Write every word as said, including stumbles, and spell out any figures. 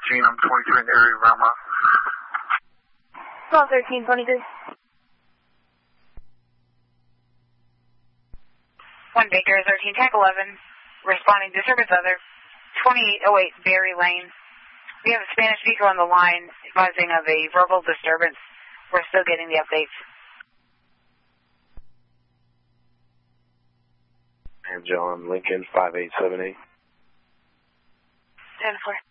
thirteen, I'm twenty-three in the area around my... twelve thirteen twenty-three. one Baker, thirteen, Tech eleven, responding to service other, twenty-eight oh eight Berry Lane. We have a Spanish speaker on the line advising of a verbal disturbance. We're still getting the updates. And John Lincoln, five eight seven eight. ten four.